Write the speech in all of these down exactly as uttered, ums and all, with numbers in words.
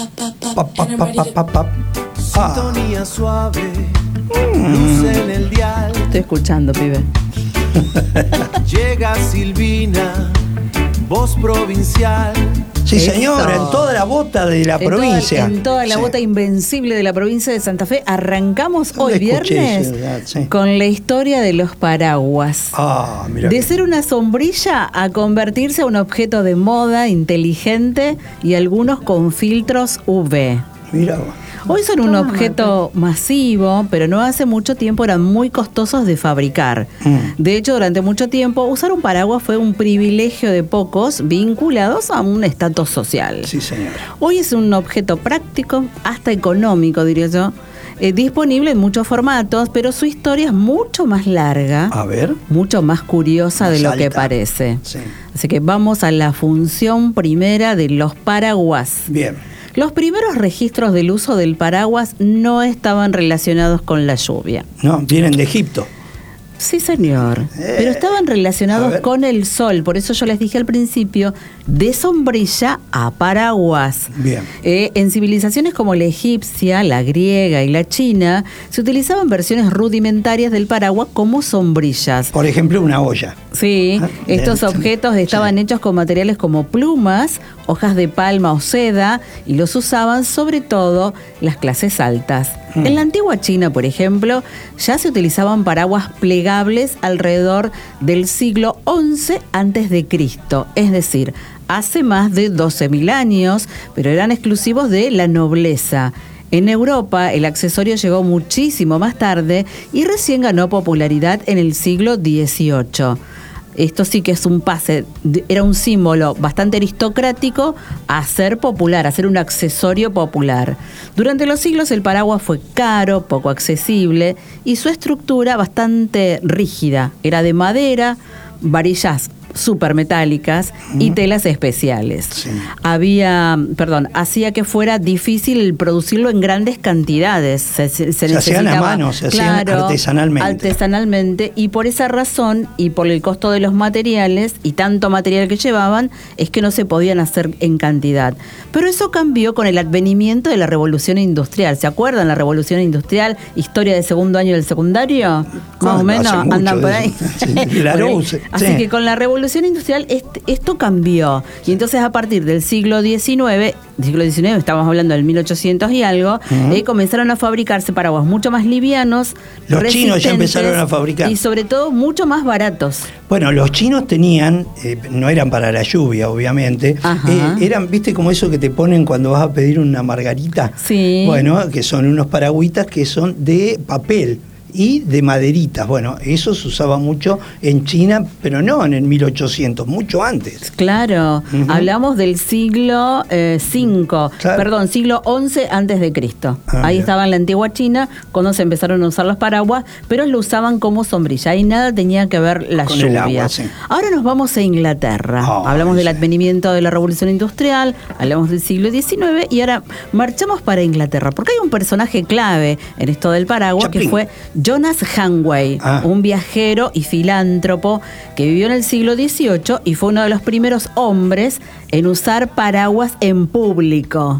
Pa, pa, pa, pa, pa, pa. Ah. Sintonía suave, luz en el dial. Estoy escuchando, pibe. Llega Silvina, voz provincial. Sí, Eso. señora, en toda la bota de la En provincia. Toda, en toda la Sí. bota invencible de la provincia de Santa Fe. Arrancamos ¿Dónde hoy escuché viernes eso? Ah, sí. con la historia de los paraguas. Ah, mira. De ser una sombrilla a convertirse a un objeto de moda, inteligente y algunos con filtros U V. Mira. Hoy son un objeto masivo, pero no hace mucho tiempo eran muy costosos de fabricar. Mm. De hecho, durante mucho tiempo, usar un paraguas fue un privilegio de pocos vinculados a un estatus social. Sí, señora. Hoy es un objeto práctico, hasta económico, diría yo, eh, disponible en muchos formatos, pero su historia es mucho más larga, A ver. mucho más curiosa de Más lo que alta. parece. Sí. Así que vamos a la función primera de los paraguas. Bien. Los primeros registros del uso del paraguas no estaban relacionados con la lluvia. No, vienen de Egipto. Sí, señor. Eh, Pero estaban a relacionados ver. con el sol. Por eso yo les dije al principio, de sombrilla a paraguas. Bien. Eh, en civilizaciones como la egipcia, la griega y la china, se utilizaban versiones rudimentarias del paraguas como sombrillas. Por ejemplo, una olla. Sí, Ah, estos bien. objetos estaban Sí. hechos con materiales como plumas, hojas de palma o seda, y los usaban sobre todo las clases altas. Mm. En la antigua China, por ejemplo, ya se utilizaban paraguas plegables alrededor del siglo once antes de Cristo, es decir, hace más de doce mil años, pero eran exclusivos de la nobleza. En Europa, el accesorio llegó muchísimo más tarde y recién ganó popularidad en el siglo dieciocho. Esto sí que es un pase, era un símbolo bastante aristocrático a ser popular, a ser un accesorio popular. Durante los siglos el paraguas fue caro, poco accesible y su estructura bastante rígida. Era de madera, varillas súper metálicas y telas especiales. Sí. Había, perdón, hacía que fuera difícil producirlo en grandes cantidades. Se, se, se Se hacían a necesitaba, mano, se hacían claro, artesanalmente. artesanalmente, y por esa razón y por el costo de los materiales y tanto material que llevaban, es que no se podían hacer en cantidad. Pero eso cambió con el advenimiento de la Revolución Industrial. ¿Se acuerdan la Revolución Industrial? Historia de segundo año del secundario, más o menos, Hace mucho andan por de ahí. eso. Sí, la Bueno, luz, así sí. que con la Revolución Industrial este, esto cambió. Y entonces a partir del siglo diecinueve, siglo diecinueve, estamos hablando del mil ochocientos y algo, Uh-huh. eh, comenzaron a fabricarse paraguas mucho más livianos, Los chinos ya resistentes empezaron a fabricar. y sobre todo mucho más baratos. Bueno, los chinos tenían, eh, no eran para la lluvia, obviamente, Ajá. eh, eran, viste, como eso que te ponen cuando vas a pedir una margarita. Sí. Bueno, que son unos paragüitas que son de papel y de maderitas. Bueno, eso se usaba mucho en China, pero no en el mil ochocientos, mucho antes. Claro, Ujú. hablamos del siglo cinco, Claro. perdón, siglo once antes de Cristo. Ah, Ahí bien. estaba en la antigua China cuando se empezaron a usar los paraguas, pero lo usaban como sombrilla. Ahí nada tenía que ver la Con el lluvia. agua, sí. Ahora nos vamos a Inglaterra. Ay, hablamos del sí. advenimiento de la Revolución Industrial, hablamos del siglo diecinueve y ahora marchamos para Inglaterra, porque hay un personaje clave en esto del paraguas Chaplin. que fue Jonas Hanway, Ah. un viajero y filántropo que vivió en el siglo dieciocho y fue uno de los primeros hombres en usar paraguas en público.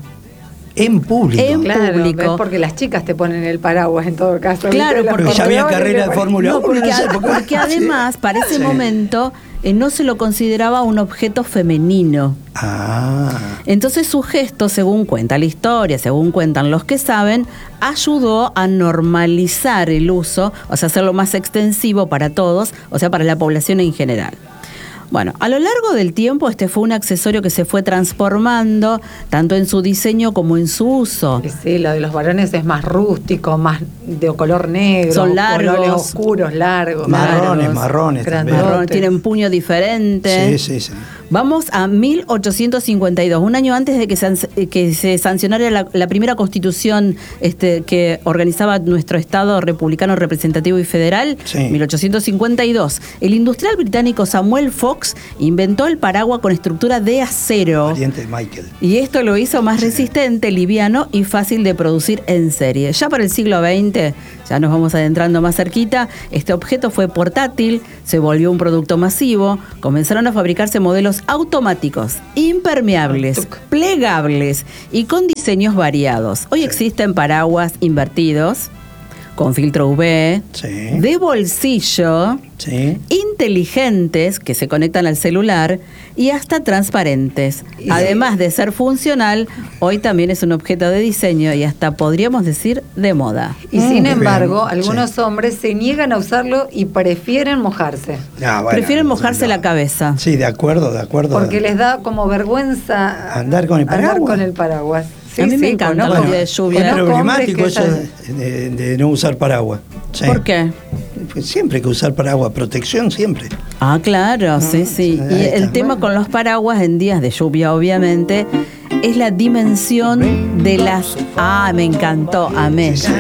En público. En Claro, público. es porque las chicas te ponen el paraguas en todo caso. Claro, ¿viste? porque Los ya había corredores carrera le de ponen- Fórmula No, uno. porque, en esa a- época. porque además, para ese Sí. momento, eh, no se lo consideraba un objeto femenino. Ah. Entonces su gesto, según cuenta la historia, según cuentan los que saben, ayudó a normalizar el uso, o sea, hacerlo más extensivo para todos, o sea, para la población en general. Bueno, a lo largo del tiempo este fue un accesorio que se fue transformando, tanto en su diseño como en su uso. Sí, lo de los varones es más rústico, más de color negro. Son largos. Colores oscuros, largos. Marrones, Largos, marrones también. grandotes. Marrón, tienen puño diferente. Sí, sí, sí. Vamos a mil ochocientos cincuenta y dos, un año antes de que se, que se sancionara la, la primera constitución este, que organizaba nuestro Estado republicano representativo y federal, Sí. mil ochocientos cincuenta y dos. El industrial británico Samuel Fox inventó el paraguas con estructura de acero. Pariente de Michael. Y esto lo hizo más resistente, liviano y fácil de producir en serie. Ya para el siglo veinte ya nos vamos adentrando más cerquita. Este objeto fue portátil, se volvió un producto masivo, comenzaron a fabricarse modelos automáticos, impermeables, plegables y con diseños variados. Hoy existen paraguas invertidos, con filtro U V, Sí. de bolsillo, Sí. inteligentes que se conectan al celular y hasta transparentes. Y Además de ser funcional, hoy también es un objeto de diseño y hasta podríamos decir de moda. Y Mm, sin qué embargo, bien, algunos sí. hombres se niegan a usarlo y prefieren mojarse. Ah, bueno, Prefieren mojarse no. la cabeza. Sí, de acuerdo, de acuerdo. Porque les da como vergüenza Andar con el andar paraguas. con el paraguas. Sí, A mí me sí, encanta conozco- el día de lluvia. Es conozco problemático hombres eso que ya- de, de no usar paraguas. Sí. ¿Por qué? Pues siempre hay que usar paraguas, protección siempre. Ah, claro, sí, sí. ahí Y el está. tema con los paraguas en días de lluvia, obviamente, es la dimensión de las... Ah, me encantó, amé. Sí, sí.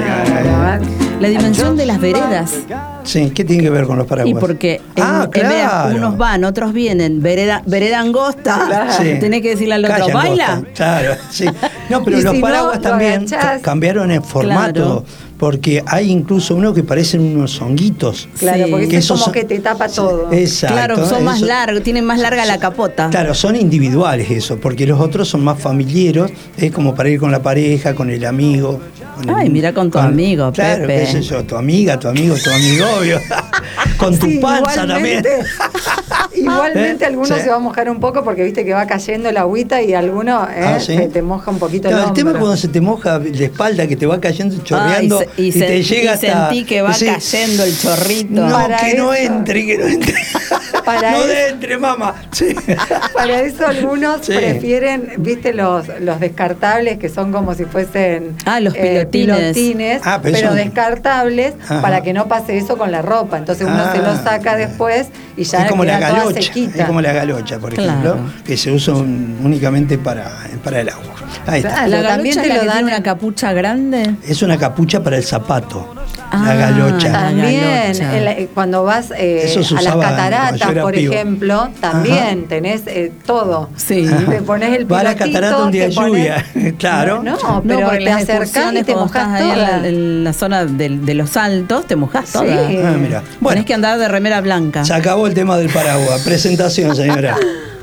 La dimensión de las veredas. Sí, ¿qué tiene que ver con los paraguas? Y porque en, ah, en vez de claro. unos van, otros vienen, vereda, vereda angosta, Sí. tenés que decirle al otro, Calle baila. angosta, Claro, sí. No, pero Y los si no, paraguas lo también agachás. ca- cambiaron el formato, Claro. porque hay incluso unos que parecen unos honguitos. Claro, Sí. porque Que eso es esos como son- que te tapa todo. Exacto. Claro, son más eso- largos, tienen más larga la capota. Claro, son individuales eso, porque los otros son más familiares, es como para ir con la pareja, con el amigo. con el- Ay, mira con tu amigo, claro, Pepe. qué sé yo, tu amiga, tu amigo, tu amigo, obvio. Con tu Sí, panza también. igualmente, igualmente ¿Eh? algunos Sí. se va a mojar un poco porque viste que va cayendo el agüita y alguno eh, Ah, ¿sí? te, te moja un poquito Claro, el el tema es hombro. cuando se te moja la espalda, que te va cayendo, chorreando, Ay, se- y, y, sen- te y llega hasta... sentí que va sí, cayendo el chorrito. No, Para que no eso- entre, que no entre. Para no eso- entre, mamá. Sí. Para eso algunos Sí. prefieren, viste, los, los descartables que son como si fuesen Ah, los eh, pilotines. pilotines, Ah, pero pero, eso- descartables Ajá. para que no pase eso con la ropa. Entonces uno Ah. se lo saca después y ya es como la queda toda galocha, sequita. es como la galocha, por Claro. ejemplo, que se usa un- únicamente para, para el agua. Ahí está. Claro. ¿La también galocha te es la lo que dan tiene en- una capucha grande? Es una capucha para el zapato, Ah, la galocha. la También, galocha. en la- eh, cuando vas eh, Eso se a las usaba cuando cataratas, yo era por pibe. ejemplo, también tenés eh, todo. Sí. Te pones el Va a la pilotito, catarata un día te de pones- lluvia, claro. No, No, pero porque te las acercás y excursiones, te cuando mojás estás ahí en la, toda. en la zona de, de los altos, te mojás Sí. toda. Ah, mira. Bueno, Tenés que andar de remera blanca. se acabó el tema del paraguas. Presentación, señora.